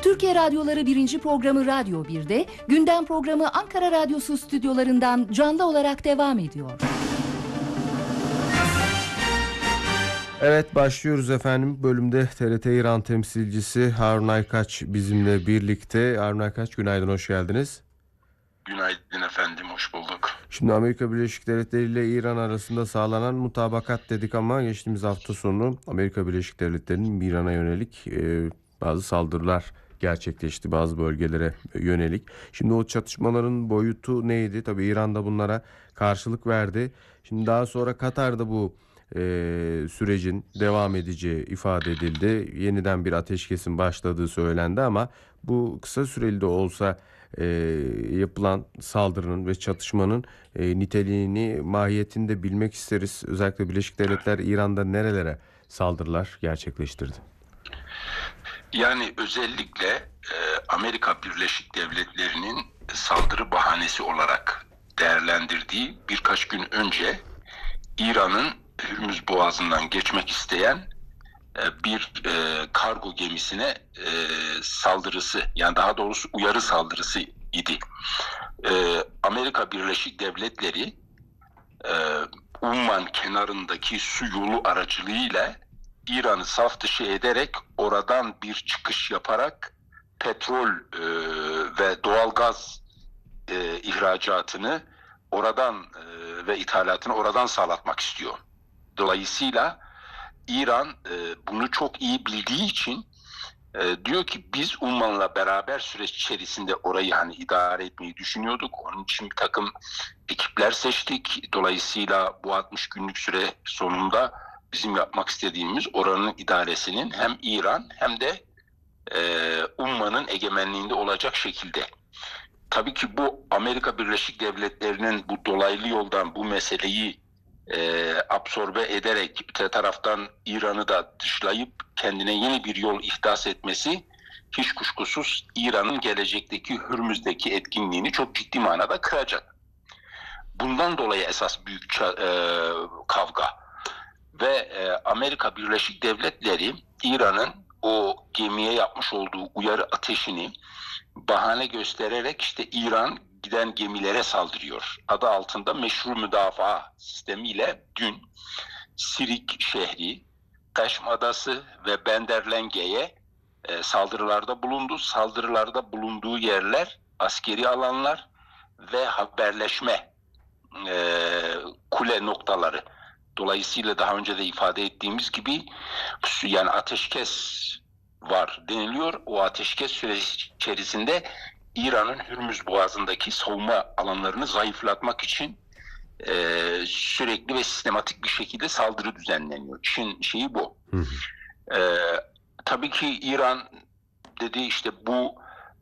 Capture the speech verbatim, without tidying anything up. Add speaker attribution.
Speaker 1: Türkiye Radyoları birinci programı Radyo bir'de, gündem programı Ankara Radyosu stüdyolarından canlı olarak devam ediyor.
Speaker 2: Evet, başlıyoruz efendim. Bölümde T R T İran temsilcisi Harun Aykaç bizimle birlikte. Harun Aykaç, günaydın, hoş geldiniz.
Speaker 3: Günaydın efendim, hoş bulduk.
Speaker 2: Şimdi Amerika Birleşik Devletleri ile İran arasında sağlanan mutabakat dedik ama geçtiğimiz hafta sonu Amerika Birleşik Devletleri'nin İran'a yönelik e, bazı saldırılar gerçekleşti, bazı bölgelere yönelik. Şimdi o çatışmaların boyutu neydi? Tabii İran da bunlara karşılık verdi. Şimdi daha sonra Katar'da bu e, sürecin devam edeceği ifade edildi. Yeniden bir ateşkesin başladığı söylendi ama bu kısa süreli de olsa e, yapılan saldırının ve çatışmanın e, niteliğini, mahiyetini de bilmek isteriz. Özellikle Birleşik Devletler İran'da nerelere saldırılar gerçekleştirdi?
Speaker 3: Yani özellikle e, Amerika Birleşik Devletleri'nin saldırı bahanesi olarak değerlendirdiği birkaç gün önce İran'ın Hürmüz Boğazı'ndan geçmek isteyen e, bir e, kargo gemisine e, saldırısı, yani daha doğrusu uyarı saldırısı idi. E, Amerika Birleşik Devletleri e, Umman kenarındaki su yolu aracılığıyla İran'ı saf dışı ederek oradan bir çıkış yaparak petrol e, ve doğalgaz e, ihracatını oradan e, ve ithalatını oradan sağlatmak istiyor. Dolayısıyla İran e, bunu çok iyi bildiği için e, diyor ki biz Umman'la beraber süreç içerisinde orayı hani idare etmeyi düşünüyorduk. Onun için bir takım ekipler seçtik. Dolayısıyla bu altmış günlük süre sonunda bizim yapmak istediğimiz oranın idaresinin hem İran hem de e, Umman'ın egemenliğinde olacak şekilde. Tabii ki bu Amerika Birleşik Devletleri'nin bu dolaylı yoldan bu meseleyi e, absorbe ederek öte taraftan İran'ı da dışlayıp kendine yeni bir yol ihdas etmesi hiç kuşkusuz İran'ın gelecekteki Hürmüz'deki etkinliğini çok ciddi manada kıracak. Bundan dolayı esas büyük e, kavga. Ve e, Amerika Birleşik Devletleri İran'ın o gemiye yapmış olduğu uyarı ateşini bahane göstererek işte İran giden gemilere saldırıyor. Adı altında meşru müdafaa sistemiyle dün Sirik şehri, Kaşm Adası ve Benderlenge'ye e, saldırılarda bulundu. Saldırılarda bulunduğu yerler askeri alanlar ve haberleşme e, kule noktaları. Dolayısıyla daha önce de ifade ettiğimiz gibi yani ateşkes var deniliyor. O ateşkes süresi içerisinde İran'ın Hürmüz Boğazı'ndaki savunma alanlarını zayıflatmak için e, sürekli ve sistematik bir şekilde saldırı düzenleniyor. İşin şeyi bu. Hı hı. E, tabii ki İran dedi işte bu